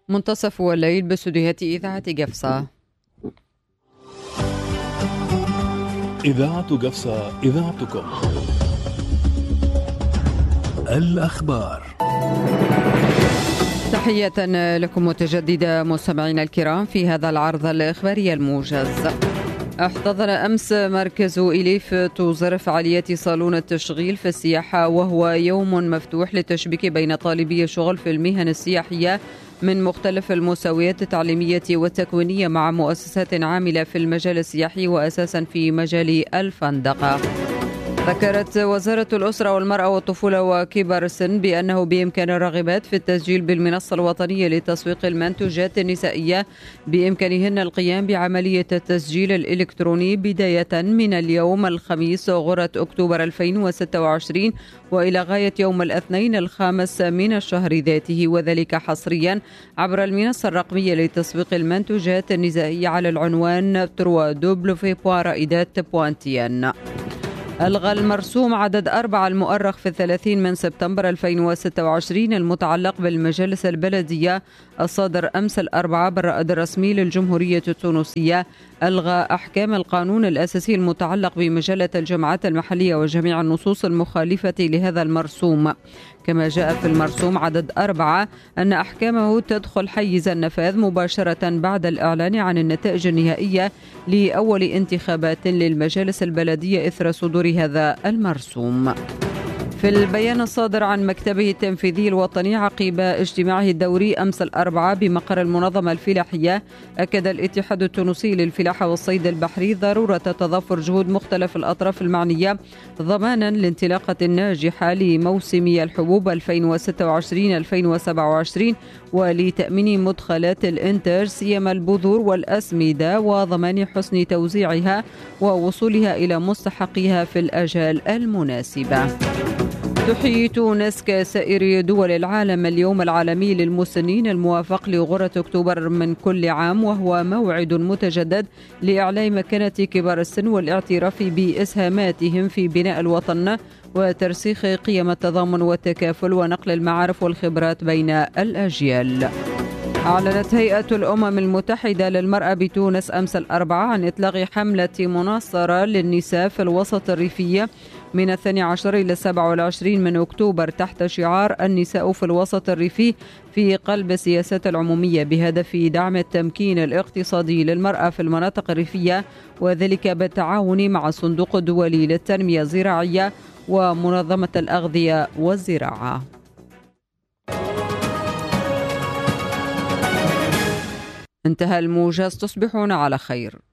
منتصف الليل باستديوهات إذاعة قفصة. إذاعة قفصة، إذاعتكم. الأخبار. تحية لكم متجددة مستمعينا الكرام في هذا العرض الإخباري الموجز. احتضن أمس مركز إليف توزر فعاليات صالون التشغيل في السياحة، وهو يوم مفتوح للتشبيك بين طالبي الشغل في المهن السياحية من مختلف المستويات التعليمية والتكوينية مع مؤسسات عاملة في المجال السياحي وأساسا في مجال الفندقة. ذكرت وزارة الأسرة والمرأة والطفولة وكبار السن بأنه بإمكان الراغبات في التسجيل بالمنصة الوطنية لتسويق المنتوجات النسائية بإمكانهن القيام بعملية التسجيل الإلكتروني بداية من اليوم الخميس غرة أكتوبر 2026 وإلى غاية يوم الاثنين الخامس من الشهر ذاته، وذلك حصريا عبر المنصة الرقمية لتسويق المنتوجات النسائية على العنوان www.raidat.tn. ألغى المرسوم عدد 4 المؤرخ في 30 من سبتمبر 2026 المتعلق بالمجالس البلدية الصادر أمس الأربعاء بالرائد الرسمي للجمهورية التونسية. ألغى أحكام القانون الأساسي المتعلق بمجلة الجماعات المحلية وجميع النصوص المخالفة لهذا المرسوم. كما جاء في المرسوم عدد 4 أن أحكامه تدخل حيز النفاذ مباشرة بعد الإعلان عن النتائج النهائية لأول انتخابات للمجالس البلدية إثر صدور هذا المرسوم. في البيان الصادر عن مكتبه التنفيذي الوطني عقب اجتماعه الدوري أمس الأربعاء بمقر المنظمة الفلاحية، أكد الاتحاد التونسي للفلاحة والصيد البحري ضرورة تضافر جهود مختلف الأطراف المعنية ضمانا لانطلاقة ناجحة لموسم الحبوب 2026-2027 ولتأمين مدخلات الإنتاج سيما البذور والأسمدة وضمان حسن توزيعها ووصولها إلى مستحقيها في الآجال المناسبة. تحيي تونس كسائر دول العالم اليوم العالمي للمسنين الموافق لغرة أكتوبر من كل عام، وهو موعد متجدد لإعلاء مكانة كبار السن والاعتراف بإسهاماتهم في بناء الوطن وترسيخ قيم التضامن والتكافل ونقل المعارف والخبرات بين الأجيال. أعلنت هيئة الأمم المتحدة للمرأة بتونس أمس الأربعاء عن إطلاق حملة مناصرة للنساء في الوسط الريفي من 12 إلى 27 من أكتوبر تحت شعار النساء في الوسط الريفي في قلب السياسات العمومية، بهدف دعم التمكين الاقتصادي للمرأة في المناطق الريفية، وذلك بالتعاون مع الصندوق الدولي للتنمية الزراعية ومنظمة الأغذية والزراعة. انتهى الموجز، تصبحون على خير.